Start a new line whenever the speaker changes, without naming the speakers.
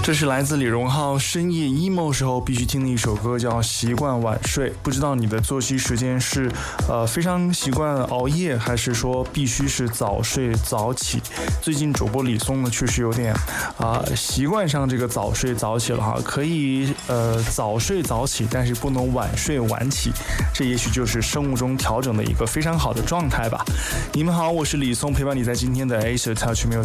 这是来自李荣浩深夜 emo 时候必须听的一首歌，叫《习惯晚睡》。不知道你的作息时间是非常习惯熬夜，还是说必须是早睡早起？最近主播李松呢，确实有点习惯上这个早睡早起了哈，可以早睡早起，但是不能晚睡晚起，这也许就是生物钟调整的一个非常好的状态吧。你们好，我是李松，陪伴你在今天的 Asia Touch Music。